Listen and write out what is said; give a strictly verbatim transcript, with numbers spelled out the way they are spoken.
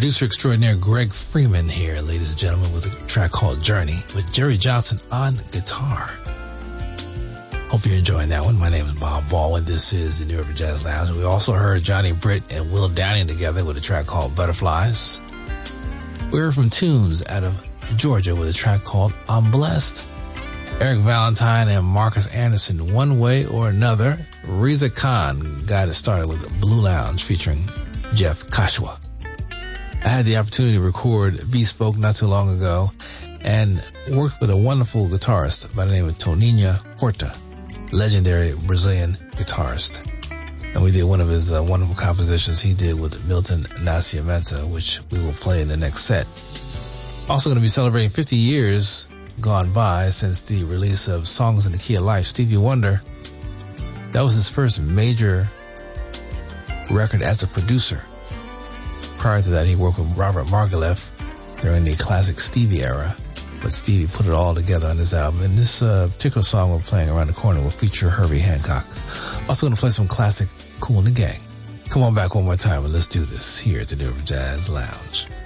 Producer extraordinaire Greg Freeman here, ladies and gentlemen, with a track called Journey with Jerry Johnson on guitar. Hope you're enjoying that one. My name is Bob Baldwin. This is the New Urban Jazz Lounge. We also heard Johnny Britt and Will Downing together with a track called Butterflies. We heard from Tunes out of Georgia with a track called I'm Blessed. Eric Valentine and Marcus Anderson, One Way or Another. Reza Khan got it started with Blue Lounge featuring Jeff Kashwa. I had the opportunity to record Bespoke not too long ago and worked with a wonderful guitarist by the name of Toninho Horta, legendary Brazilian guitarist. And we did one of his uh, wonderful compositions he did with Milton Nascimento, which we will play in the next set. Also going to be celebrating fifty years gone by since the release of Songs in the Key of Life. Stevie Wonder, that was his first major record as a producer. Prior to that, he worked with Robert Margouleff during the classic Stevie era. But Stevie put it all together on this album. And this uh, particular song we're playing around the corner will feature Herbie Hancock. Also going to play some classic Kool and the Gang. Come on back one more time and let's do this here at the New Urban Jazz Lounge.